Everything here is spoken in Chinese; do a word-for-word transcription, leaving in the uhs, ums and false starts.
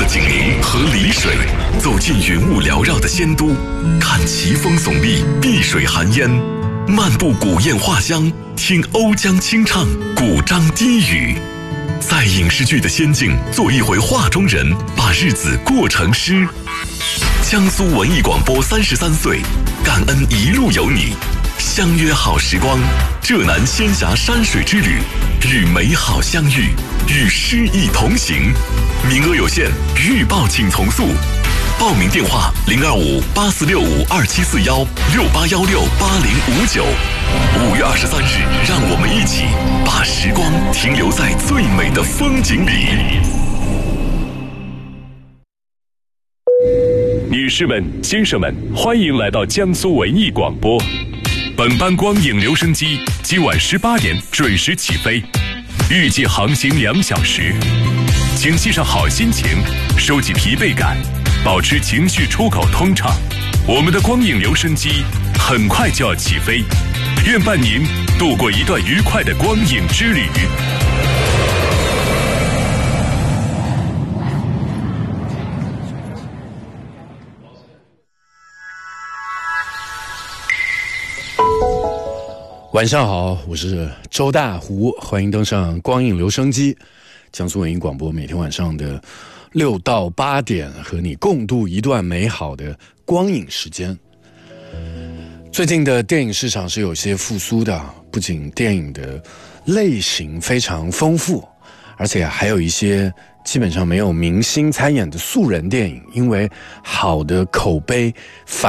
景林和丽水，走进云雾缭绕的仙都，看奇峰耸立，碧水含烟，漫步古堰画乡，听瓯江清唱，古獐低语。在影视剧的仙境做一回画中人，把日子过成诗。江苏文艺广播三十三岁，感恩一路有你，相约好时光，浙南仙峡山水之旅，与美好相遇，与诗意同行。名额有限，预报请从速。报名电话零二五八四六五二七四幺六八幺六八零五九。五月二十三日，让我们一起把时光停留在最美的风景里。 女士们、先生们，欢迎来到江苏文艺广播。本班光影留声机今晚十八点准时起飞，预计航行两小时。请系上好心情，收起疲惫感，保持情绪出口通畅。我们的光影留声机很快就要起飞，愿伴您度过一段愉快的光影之旅。 晚上好，我是周大胡，欢迎登上光影留声机，江苏文艺广播，每天晚上的六到八点，和你共度一段美好的光影时间。最近的电影市场是有些复苏的，不仅电影的类型非常丰富，而且还有一些基本上没有明星参演的素人电影，因为好的口碑反